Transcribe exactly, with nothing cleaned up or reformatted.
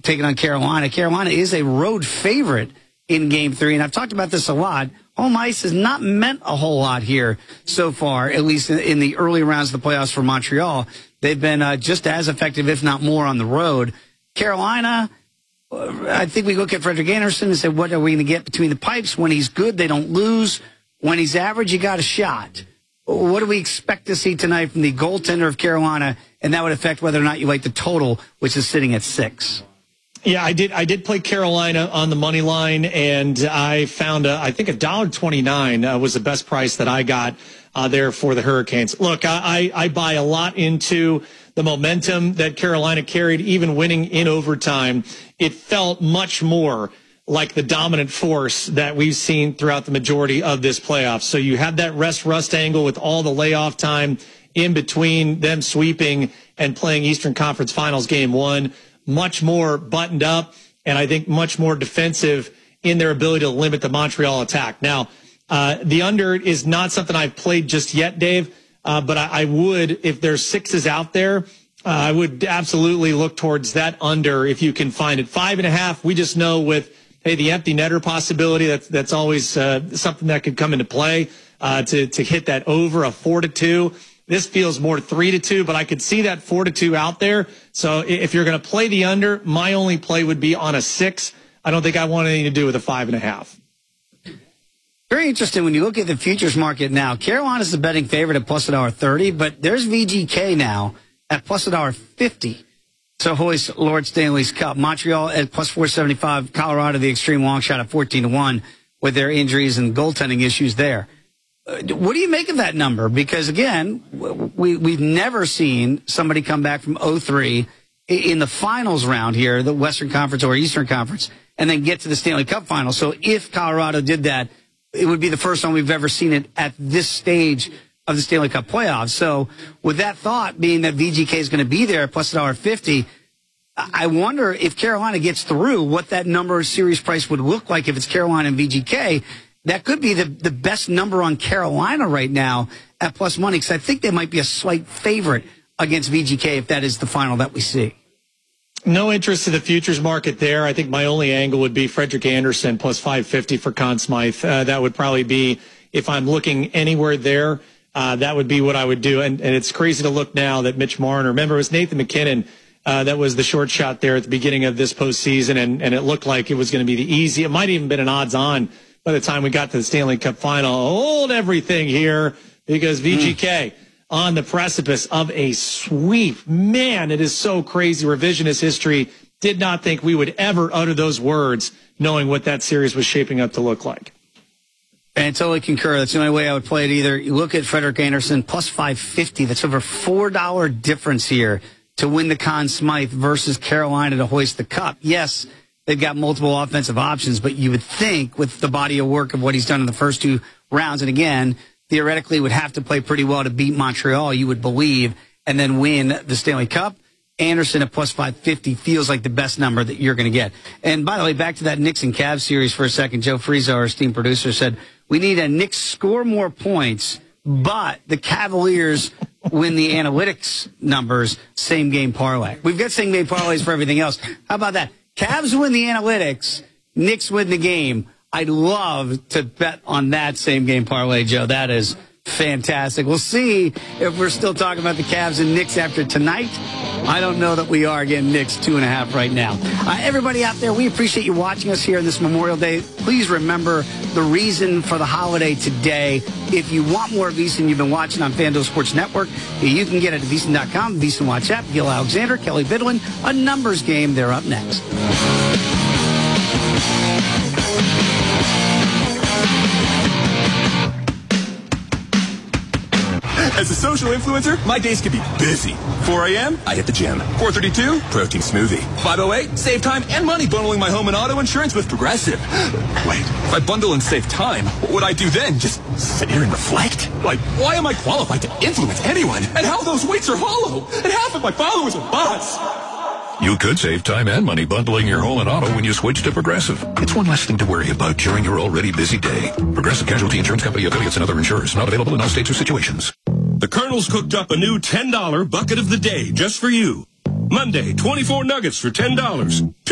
taking on Carolina. Carolina is a road favorite in game three, and I've talked about this a lot. Home ice has not meant a whole lot here so far, at least in, in the early rounds of the playoffs for Montreal. They've been uh, just as effective, if not more, on the road. Carolina, uh, I think we look at Frederik Andersen and say, what are we going to get between the pipes? When he's good, they don't lose. When he's average, you got a shot. What do we expect to see tonight from the goaltender of Carolina? And that would affect whether or not you like the total, which is sitting at six. Yeah, I did. I did play Carolina on the money line, and I found a, I think a one dollar twenty-nine uh, was the best price that I got uh, there for the Hurricanes. Look, I, I buy a lot into the momentum that Carolina carried, even winning in overtime. It felt much more like the dominant force that we've seen throughout the majority of this playoff. So you had that rest-rust angle with all the layoff time in between them sweeping and playing Eastern Conference Finals game one. Much more buttoned up, and I think much more defensive in their ability to limit the Montreal attack. Now, uh, the under is not something I've played just yet, Dave, uh, but I, I would, if there's sixes out there, uh, I would absolutely look towards that under if you can find it. Five and a half, we just know with Hey, the empty netter possibility, that's, that's always uh, something that could come into play uh, to, to hit that over a four to two. This feels more three to two, but I could see that four to two out there. So if you're going to play the under, my only play would be on a six. I don't think I want anything to do with a five and a half. Very interesting when you look at the futures market now. Carolina's the betting favorite at plus one dollar thirty, but there's V G K now at plus one dollar fifty. So hoist Lord Stanley's Cup. Montreal at plus four seventy-five. Colorado, the extreme long shot at fourteen to one with their injuries and goaltending issues there. Uh, what do you make of that number? Because, again, we, we've never seen somebody come back from oh three in the finals round here, the Western Conference or Eastern Conference, and then get to the Stanley Cup final. So if Colorado did that, it would be the first time we've ever seen it at this stage of the Stanley Cup playoffs. So with that thought being that V G K is going to be there at plus one dollar fifty, I wonder if Carolina gets through what that number series price would look like if it's Carolina and V G K. That could be the, the best number on Carolina right now at plus money, because I think they might be a slight favorite against V G K if that is the final that we see. No interest in the futures market there. I think my only angle would be Frederik Andersen plus five fifty for Conn Smythe. Uh, that would probably be, if I'm looking anywhere there, Uh, that would be what I would do. And, and it's crazy to look now that Mitch Marner, remember, it was Nathan MacKinnon uh, that was the short shot there at the beginning of this postseason, and, and it looked like it was going to be the easy. It might even been an odds-on by the time we got to the Stanley Cup final. Hold everything here, because V G K mm. on the precipice of a sweep. Man, it is so crazy. Revisionist history. Did not think we would ever utter those words knowing what that series was shaping up to look like. And totally concur. That's the only way I would play it either. You look at Frederik Andersen, plus five fifty. That's over four dollar difference here to win the Conn Smythe versus Carolina to hoist the cup. Yes, they've got multiple offensive options, but you would think with the body of work of what he's done in the first two rounds, and again, theoretically would have to play pretty well to beat Montreal, you would believe, and then win the Stanley Cup. Andersen at plus five fifty feels like the best number that you're going to get. And by the way, back to that Knicks and Cavs series for a second. Joe Frieza, our esteemed producer, said, we need a Knicks score more points, but the Cavaliers win the analytics numbers, same game parlay. We've got same game parlays for everything else. How about that? Cavs win the analytics, Knicks win the game. I'd love to bet on that same game parlay, Joe. That is fantastic. We'll see if we're still talking about the Cavs and Knicks after tonight. I don't know that we are. Again, Knicks two and a half right now. Uh, everybody out there, we appreciate you watching us here on this Memorial Day. Please remember the reason for the holiday today. If you want more VSiN, you've been watching on FanDuel Sports Network, you can get it at V S I N dot com, VSiN Watch app. Gil Alexander, Kelly Bidlin, a numbers game. They're up next. As a social influencer, my days can be busy. four a.m., I hit the gym. four thirty-two, protein smoothie. five oh eight, save time and money bundling my home and auto insurance with Progressive. Wait, if I bundle and save time, what would I do then? Just sit here and reflect? Like, why am I qualified to influence anyone? And how those weights are hollow? And half of my followers are bots. You could save time and money bundling your home and auto when you switch to Progressive. It's one less thing to worry about during your already busy day. Progressive Casualty Insurance Company, affiliates, and other insurers. Not available in all states or situations. The Colonel's cooked up a new ten dollar bucket of the day just for you. Monday, twenty-four nuggets for ten dollars.